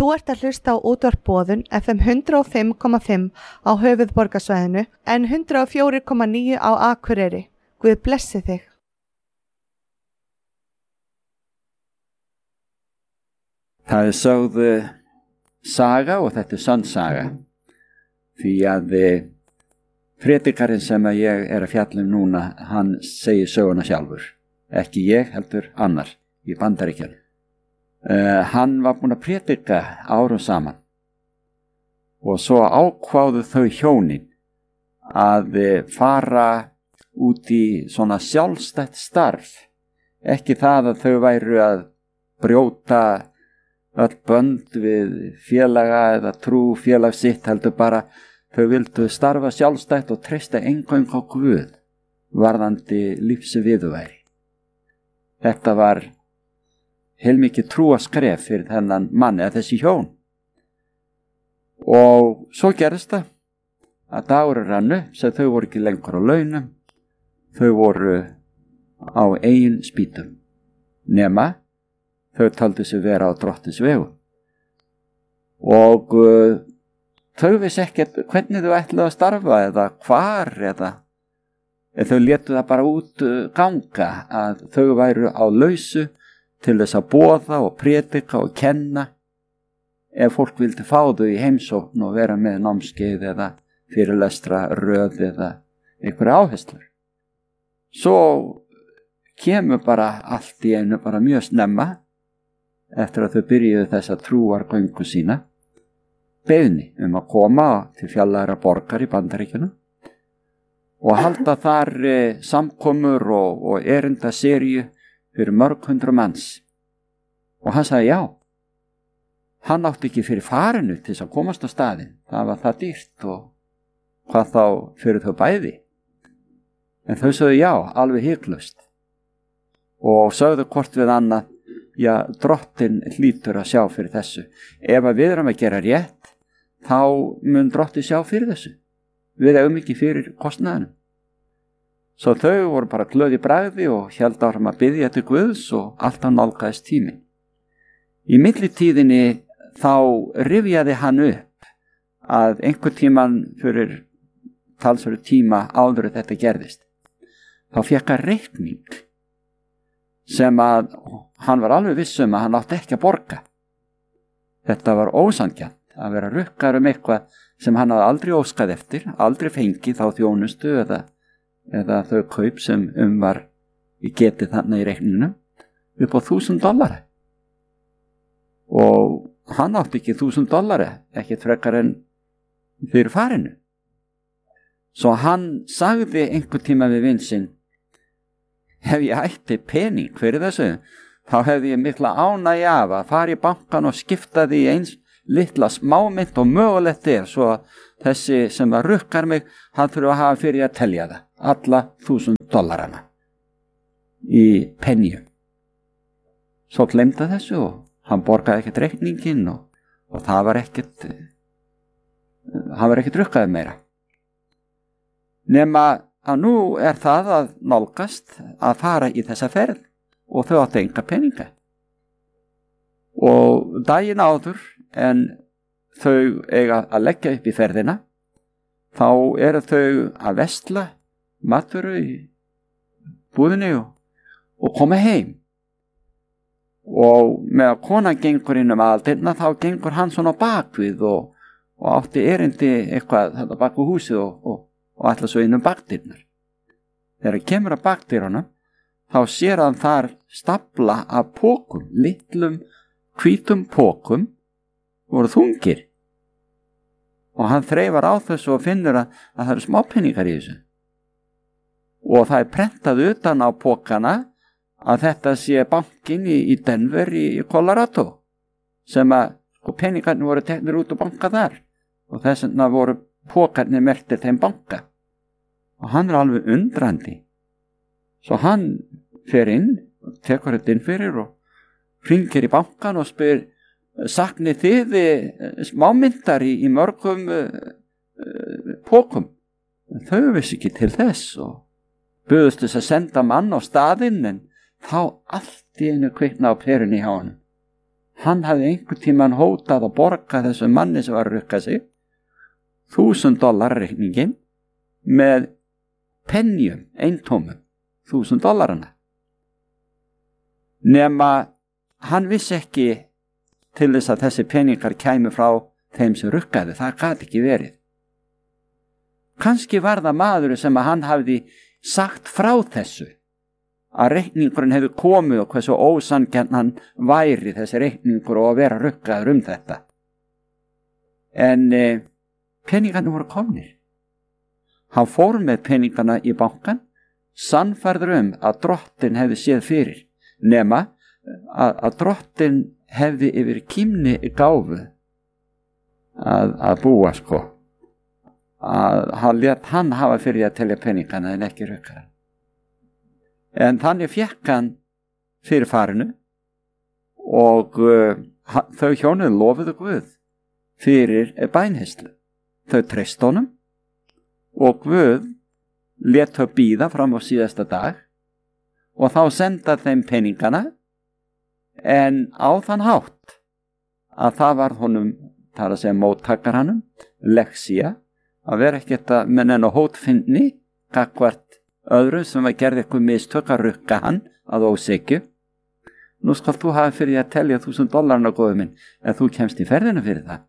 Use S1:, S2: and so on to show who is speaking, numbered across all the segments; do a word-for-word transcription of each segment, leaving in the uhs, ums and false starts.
S1: Þú ert að hlusta á útvarp Boðun F M hundrað og fimm komma fimm á höfuðborgarsvæðinu en hundrað og fjögur komma níu á Akureyri. Guð blessi þig.
S2: Það er sögð saga og þetta er sönn saga því að predikarinn sem að ég er að fjalla um núna, hann segir söguna sjálfur, ekki ég heldur annar í Bandaríkjunum. Uh, hann var búinn að predika árum saman og svo ákváðu þau hjónin að fara út í svona sjálfstætt starf, ekki það að þau væru að brjóta öll bönd við félaga eða trú félag sitt, heldur bara þau vildu starfa sjálfstætt og treysta eingöngu á Guð varðandi lífs viðurværi. Þetta var heilmikið trúaskref fyrir þennan mann eða þessi hjón. Og svo gerðist það að dagur rann upp sem þau voru ekki lengur á launum, þau voru á eigin spýtum, nema þau töldu sig vera á Drottins vegu. Og uh, þau vissi ekkert hvernig þau ætlaðu að starfa eða hvar eða, eða þau létu það bara út uh, ganga að þau væru á lausu til þess að boða og predika og kenna ef fólk vildi fá þau í heimsókn og vera með námskeið eða fyrirlestra röð eða einhverja áherslur. Svo kemur bara allt í einu bara mjög snemma eftir að þau byrjuðu þessa trúargöngu sína beiðni um að koma til fjallægra borgar í Bandaríkjunum og halda þar eh, samkomur og, og erindaseríu fyrir mörg hundru manns. Og hann sagði já. Hann átti ekki fyrir farinu til þess að komast á staðinn. Það var það dýrt og hvað þá fyrir þau bæði. En þau sagði já, alveg hiklaust. Og sagði hvort við annað, já, Drottinn hlýtur að sjá fyrir þessu. Ef við erum að gera rétt, þá mun Drottinn sjá fyrir þessu. Við eigum ekki fyrir kostnaðinu. Svo þau voru bara glöð í bragði og héldu áfram að biðja til Guðs og alltaf nálgaðist tíminn. Í millitíðinni þá rifjaði hann upp að einhver tíman fyrir talsverðu tíma áður en þetta gerðist. Þá fékk hann reikning sem að hann var alveg viss um að hann átti ekki að borga. Þetta var ósanngjarnt að vera rukkaður um eitthvað sem hann hafði aldrei óskað eftir, aldrei fengið þá þjónustu eða eða þau kaup sem um var í getið þarna í reikninginu upp á þúsund dollara. Og hann átti ekki þúsund dollara, ekki frekar en fyrir farinu. Svo hann sagði einhver tíma við vin sinn, ef ég ætti pening fyrir þessu, þá hefði ég mikla ánægju af að fara í bankan og skipta því eins litla smámynt og mögulegt er, svo þessi sem að rukkar mig, hann þurfa að hafa fyrir að telja það, alla þúsund dollarana í penjum. Svo glemta þessu og hann borgaði ekkert reikningin og, og það var ekkert, hann var ekkert rukkaði meira. Nema að nú er það að nálgast að fara í þessa ferð og þau áttu enga peninga. Og daginn áður en þau eiga að leggja upp í ferðina, þá eru þau að versla matvöru í búðinni og, og koma heim. Og með að konan gengur inn um aldina, þá gengur hann svona bakvið og, og átti erindi eitthvað þetta bak við húsið og, og, og ætla svo inn um bakdyrnar. Þegar hann kemur að bakdyrunum, þá sér hann þar stafla af pókum, litlum hvítum pókum, voru þungir. Og hann þreifar á þessu og finnur að, að það eru smápenningar í þessu. Og það er prentað utan á pókana að þetta sé bankin í, í Denver í, í Colorado, sem að og peningarnir voru teknir út og banka þar. Og þess vegna voru pókarnir merktir þeim banka. Og hann er alveg undrandi. Svo hann fer inn, tekur þetta inn fyrir og hringir í bankan og spyr, saknið þið smámyndar í, í mörgum uh, uh, pókum. En þau vissi ekki til þess og buðust þess að senda mann á staðinn, en þá allt í einu kvikna á perunni hjá honum. hann hafði einhvern tímann hótað að borga þessu manni sem var að rukka sig þúsund dollar reikningin með penjum, eintómum, þúsund dollarana. Nema hann vissi ekki til þess að þessi peningar kæmu frá þeim sem rukkaði, það gat ekki verið. Kannski var það maður sem að hann hafði sagt frá þessu, að reikningurinn hefði komið og hversu ósanngjarn hann væri þessi reikningur og að vera rukkaður um þetta. En eh, peningarnir voru komnir. Hann fór með peningana í bankan, sannfærður um að drottin hefði séð fyrir, nema að, að drottin hefði yfir kímni gáfu að, að búa sko. Að hann lét hann hafa fyrir að telja peningana en ekki rukkaðan. En þannig fékk hann fyrir farinu og uh, þau hjónuð lofuðu Guð fyrir bænheyslu. Þau treystu honum og Guð lét þau bíða fram á síðasta dag og þá senda þeim peningana en á þann hátt að það var honum, þar að segja móttakar hannum, leksía að vera ekkert að menn en á hótfinni gagnvart öðrum sem að gerði eitthvað mistök að rukka hann að ósekju. Nú skal þú hafa fyrir að telja þúsund dollarna góðu minn en þú kemst í ferðina fyrir það.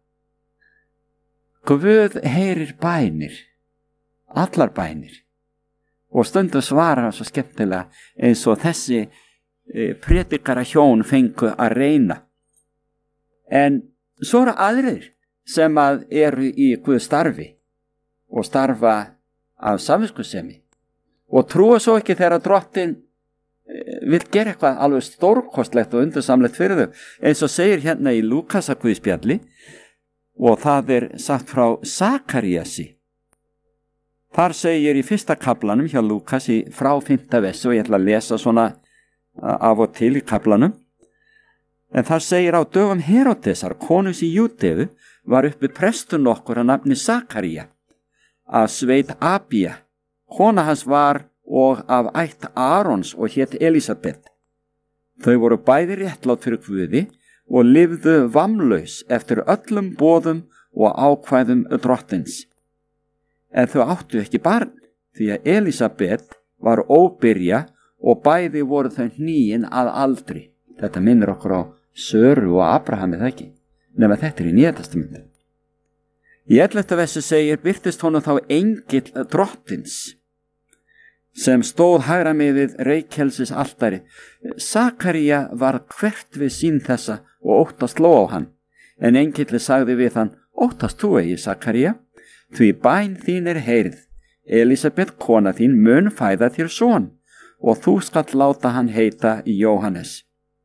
S2: Guð heyrir bænir, allar bænir og stundum svarar hann svo skemmtilega eins og þessi e, predikara hjón fengu að reyna. En svo eru aðrir sem að eru í Guðs starfi og starfa af samviskusemi og trúa svo ekki þegar drottin vil gera eitthvað alveg stórkostlegt og undursamlegt fyrir þau, eins og segir hérna í Lúkasar guðspjalli og það er sagt frá Sakaríasi. Þar segir í fyrsta kaflanum hjá Lúkasi frá fimmta versi og ég ætla að lesa svona af og til í kaflanum. En þar segir á dögum Heródesar, konungs í Júdeu, var uppi prestur nokkur að nafni Sakaría, að sveit Abía. Kona hans var og af ætt Arons og hét Elísabet. Þau voru bæði réttlátt fyrir Guði og lifðu vamlaus eftir öllum boðum og ákvæðum drottins. En þau áttu ekki barn, því að Elísabet var óbyrja og bæði voru þau hníin að aldri. Þetta minnir okkur á Söru og Abrahami það ekki, nema þetta er í Nýja testamentinu. Í ellefta versi segir, birtist honum þá engill drottins, sem stóð hægra megin reykjelsis altari. Sakaría var hvert við sín þessa og óttast sló á hann, en engilli sagði við hann, óttast þú eigi, Sakaría, því bæn þín er heyrð. Elísabet, kona þín, mun fæða þér son, og þú skalt láta hann heita Jóhannes.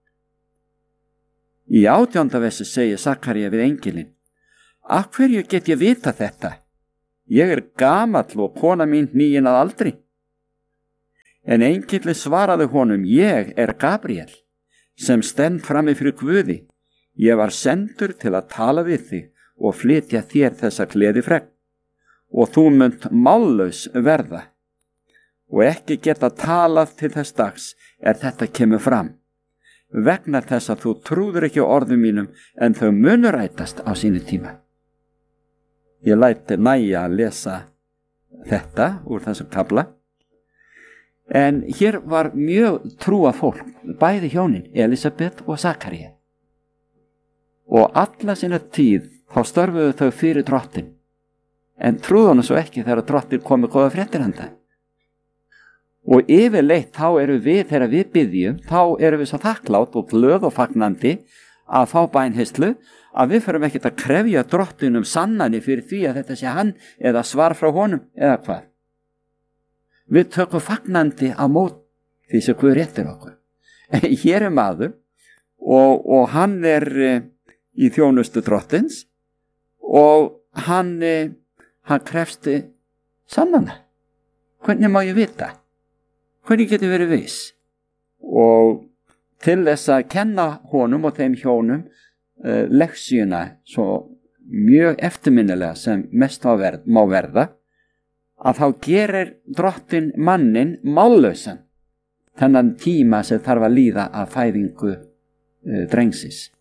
S2: Í átjánda versi segir Sakaría við engilinn, af hverju get ég vita þetta? Ég er gamall og kona mín hníin að aldri. En engilli svaraði honum, ég er Gabriel, sem stend frammi fyrir Guði. Ég var sendur til að tala við þig og flytja þér þessa gleðifregn, og þú munt mállaus verða, og ekki geta talað til þess dags er þetta kemur fram, vegna þess að þú trúður ekki á orðum mínum, en þau munu rætast á sínu tíma. Ég læti næja að lesa þetta úr þessum kafla. En hér var mjög trúa fólk, bæði hjónin, Elísabet og Sakaría. Og alla sína tíð þá störfuðu þau fyrir drottin, en trúðu hana svo ekki þegar drottin komið góða fréttir handa. Og yfirleitt þá eru við, þegar við biðjum, þá eru við svo þakklátt og glöð og fagnandi að fá bænheyslu, að við förum ekkert að krefja drottinum sannani fyrir því að þetta sé hann eða svar frá honum eða hvað. Við tökum fagnandi á mót því sem Guð réttir okkur. Hér er maður og, og hann er e, í þjónustu drottins og hann, e, hann krefst sannana. Hvernig má ég vita? Hvernig getur verið viss? Og til þess að kenna honum og þeim hjónum e, leksíuna svo mjög eftirminnilega sem mest má verða, má verða, að þá gerir drottin mannin mállausan þennan tíma sem þarf að líða að fæðingu uh, drengsis.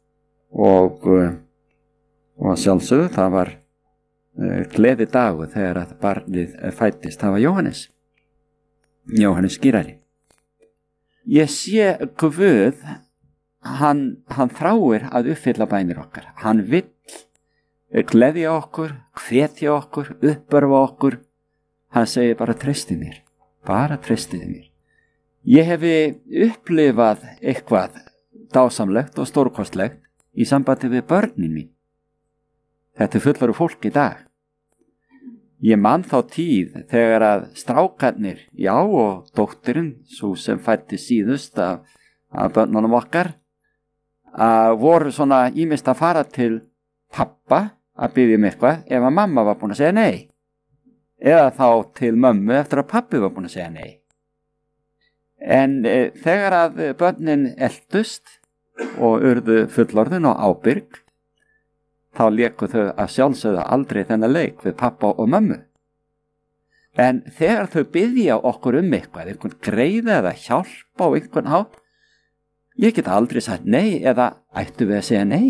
S2: og, og sjálfsögðu það var uh, gleði dagur þegar að barnið fættist. Það var Jóhannes, Jóhannes skírari. Ég sé Guð, hann, hann þráir að uppfylla bænir okkar. Hann vill gleðja okkur, hvetja okkur, uppörfa okkur. Hann segir bara treystið mér, bara treystið mér. Ég hefi upplifað eitthvað dásamlegt og stórkostlegt í sambandi við börnin mín. Þetta er fullorðu fólk í dag. Ég man þá tíð þegar að strákarnir, já og dóttirinn, svo sem fætti síðust af, af börnunum okkar, að voru svona ýmist að fara til pappa að biðja um eitthvað ef að mamma var búin að segja nei. Eða þá til mömmu eftir að pappi var búin að segja nei. En e, þegar að börnin eldust og urðu fullorðin og ábyrg, þá léku þau að sjálfsögðu aldrei þennan leik við pappa og mömmu. En þegar þau biðja okkur um eitthvað, einhvern greiða eða hjálpa á einhvern hátt, ég get aldrei sagt nei eða ættu við að segja nei.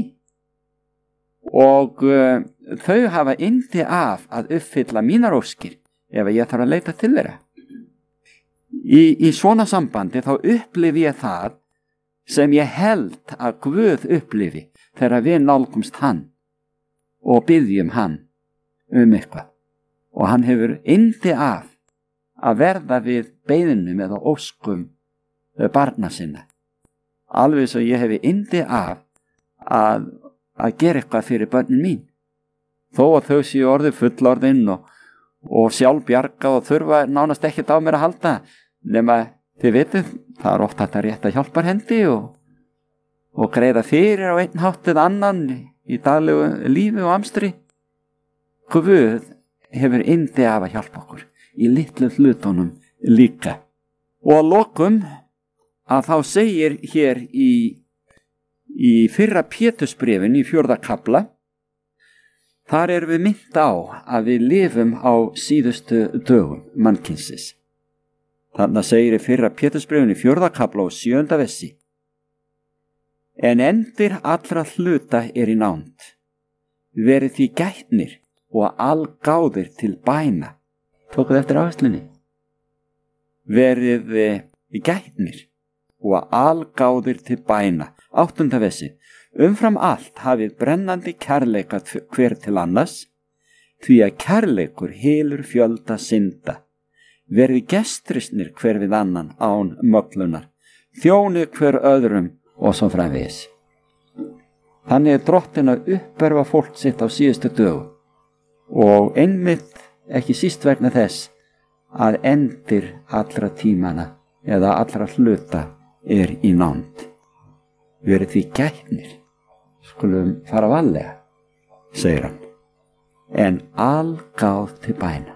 S2: Og uh, þau hafa yndi af að uppfylla mínar óskir ef ég þarf að leita til þeirra. Í, í svona sambandi þá upplifi ég það sem ég held að Guð upplifi þegar við nálgumst hann og biðjum hann um eitthvað. Og hann hefur yndi af að verða við beiðnum eða óskum barna sinna. Alveg svo ég hefi yndi af að, að gera eitthvað fyrir börnin mín. Þó að þau séu orðið fullorðin og, og sjálfbjarga og þurfa nánast ekkert á mér að halda, nema þið vitið, það er oft hægt að rétta hjálparhendi og, og greiða fyrir á einn hátt eða annan í daglegu lífi og amstri. Guð hefur yndi af að hjálpa okkur í litlu hlutunum líka. Og að lokum að þá segir hér í, í fyrra Pétursbréfin í fjórða kafla, þar erum við minnt á að við lifum á síðustu dögum mannkynsins. Þarna segir í fyrra Pétursbréfin í fjórða kafla og sjöunda versi: En endir allra hluta er í nánd. Verið því gætnir og algáðir til bæna. Tókuð eftir áherslunni. Verið gætnir og algáðir til bæna. Áttunda versi: Umfram allt hafið brennandi kærleika hver til annars, því að kærleikur hylur fjölda synda. Verið gestrisnir hver við annan án möglunar, þjónið hver öðrum og svo framvegis. Þannig er Drottinn að uppörfa fólk sitt á síðustu dögu og einmitt ekki síst vegna þess að endir allra tímana eða allra hluta er í nánd. Verið því gætnir, skulum fara varlega, segir hann, en algáð til bæna.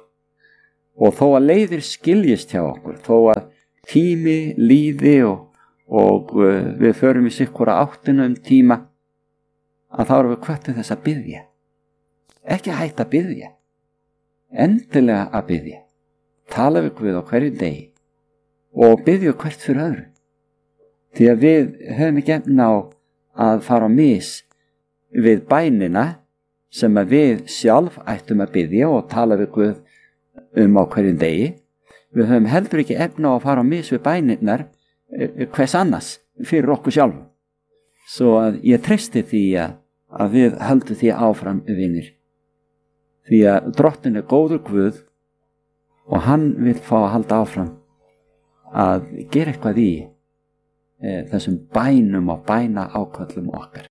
S2: Og þó að leiðir skiljist hjá okkur, þó að tími líði og, og uh, við förum í sikkura áttinu um tíma, að þá erum við hvött til þess að biðja. Ekki hætta að biðja, endilega að biðja. Tala við Guð á hverju degi og biðja hvert fyrir öðru. Því að við höfum ekki efna á að fara á mis við bænina sem að við sjálf ættum að biðja og tala við Guð um á hverjum degi. Við höfum heldur ekki efna á að fara á mis við bænirnar hvers annars fyrir okkur sjálf. Svo að ég treysti því að, að við höldum því áfram vinir. Því að Drottinn er góður Guð og hann vil fá að halda áfram að gera eitthvað í e, þessum bænum og bæna ákvöllum okkar.